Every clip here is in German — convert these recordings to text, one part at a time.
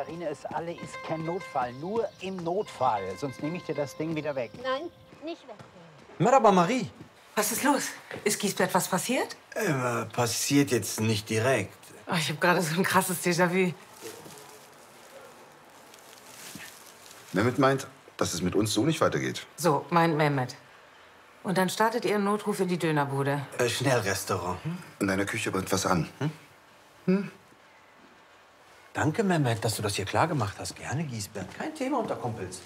Katharina, es alle ist kein Notfall. Nur im Notfall. Sonst nehme ich dir das Ding wieder weg. Nein, nicht weg. Merhaba, Marie. Was ist los? Ist Giesbert was passiert? Passiert jetzt nicht direkt. Oh, ich habe gerade so ein krasses Déjà-vu. Mehmet meint, dass es mit uns so nicht weitergeht. So, meint Mehmet. Und dann startet ihr einen Notruf in die Dönerbude. Schnellrestaurant. In deiner Küche brennt was an. Danke, Mehmet, dass du das hier klar gemacht hast. Gerne, Giesbert. Kein Thema unter Kumpels.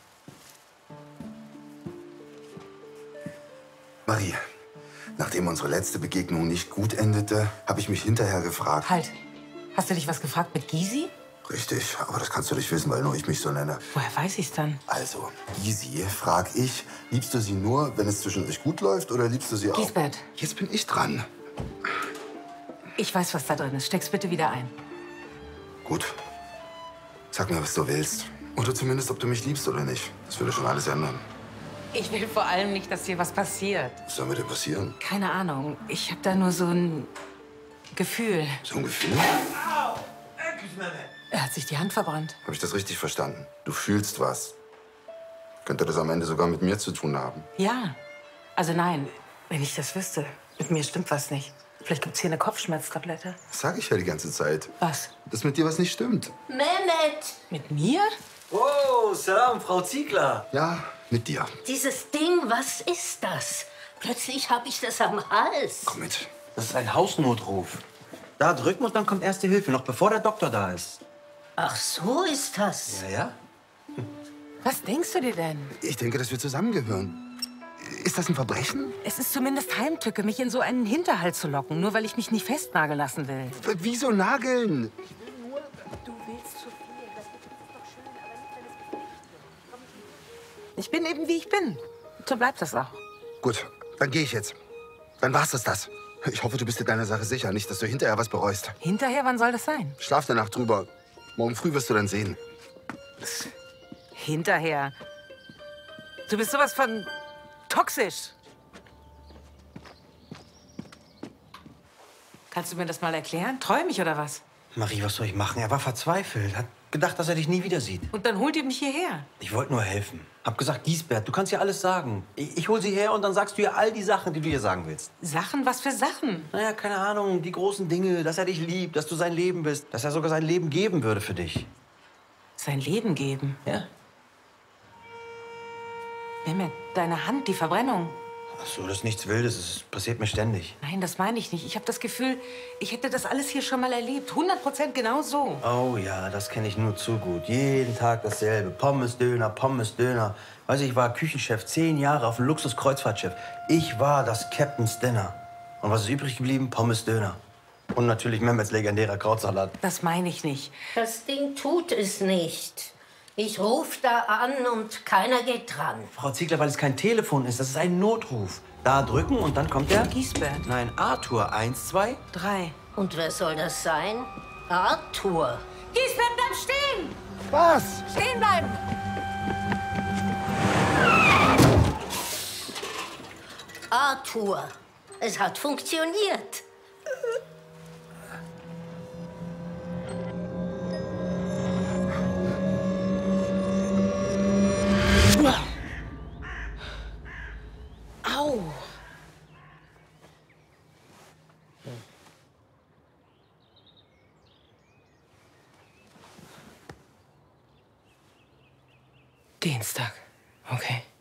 Marie, nachdem unsere letzte Begegnung nicht gut endete, habe ich mich hinterher gefragt. Halt. Hast du dich was gefragt mit Gysi? Richtig, aber das kannst du nicht wissen, weil nur ich mich so nenne. Woher weiß ich's dann? Also, Gysi, frag ich, liebst du sie nur, wenn es zwischen euch gut läuft, oder liebst du sie auch? Giesbert. Jetzt bin ich dran. Ich weiß, was da drin ist. Steck's bitte wieder ein. Gut. Sag mir, was du willst. Oder zumindest, ob du mich liebst oder nicht. Das würde schon alles ändern. Ich will vor allem nicht, dass dir was passiert. Was soll mir denn passieren? Keine Ahnung. Ich habe da nur so ein Gefühl. So ein Gefühl? Er hat sich die Hand verbrannt. Habe ich das richtig verstanden? Du fühlst was. Könnte das am Ende sogar mit mir zu tun haben? Ja. Also nein, wenn ich das wüsste. Mit mir stimmt was nicht. Vielleicht gibt's hier eine Kopfschmerztablette. Das sage ich ja die ganze Zeit. Was? Dass mit dir was nicht stimmt. Mehmet, Mit mir? Oh, Salam, Frau Ziegler. Ja, mit dir. dieses Ding, was ist das? Plötzlich habe ich das am Hals. Komm mit. Das ist ein Hausnotruf. Da drücken und dann kommt Erste Hilfe, noch bevor der Doktor da ist. Ach, so ist das. Ja? Was denkst du dir denn? Ich denke, dass wir zusammengehören. Ist das ein Verbrechen? Es ist zumindest Heimtücke, mich in so einen Hinterhalt zu locken, nur weil ich mich nicht festnageln lassen will. Wieso nageln? Du willst zu viel. Das ist doch schön, aber nicht, wenn es Ich bin eben, wie ich bin. So bleibt das auch. Gut, dann gehe ich jetzt. Dann war's das. Ich hoffe, du bist dir deiner Sache sicher. Nicht, dass du hinterher was bereust. Hinterher, wann soll das sein? Schlaf eine Nacht drüber. Morgen früh wirst du dann sehen. Hinterher. Du bist sowas von toxisch. Kannst du mir das mal erklären? Träum ich oder was? Marie, was soll ich machen? Er war verzweifelt. Hat gedacht, dass er dich nie wieder sieht. Und dann holt ihr mich hierher. Ich wollte nur helfen. Hab gesagt, Giesbert, du kannst ihr alles sagen. Ich hol sie her und dann sagst du ihr all die Sachen, die du ihr sagen willst. Sachen? Was für Sachen? Naja, keine Ahnung, die großen Dinge, dass er dich liebt, dass du sein Leben bist, dass er sogar sein Leben geben würde für dich. Sein Leben geben. Ja? Mehmet, deine Hand, die Verbrennung. Ach so, das ist nichts Wildes, es passiert mir ständig. Nein, das meine ich nicht. Ich habe das Gefühl, ich hätte das alles hier schon mal erlebt. 100% genau so. Oh ja, das kenne ich nur zu gut. Jeden Tag dasselbe. Pommes, Döner, Pommes, Döner. Weiß ich war Küchenchef 10 Jahre auf einem Luxus-Kreuzfahrtschiff. Ich war das Captain's Dinner. Und was ist übrig geblieben? Pommes, Döner. Und natürlich Mehmets legendärer Krautsalat. Das meine ich nicht. Das Ding tut es nicht. Ich rufe da an und keiner geht dran. Frau Ziegler, weil es kein Telefon ist, das ist ein Notruf. Da drücken und dann kommt der... Giesbert. Nein, Arthur. 1, 2. 3. Und wer soll das sein? Arthur. Giesbert, bleib stehen! Was? Stehen bleiben! Arthur. Es hat funktioniert. Au! Dienstag. Okay.